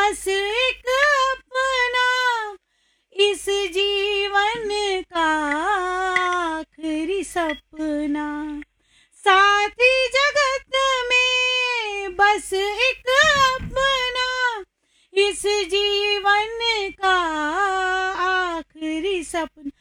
बस एक अपना इस जीवन का आखिरी सपना। साथी जगत में बस एक अपना इस जीवन का आखिरी सपना।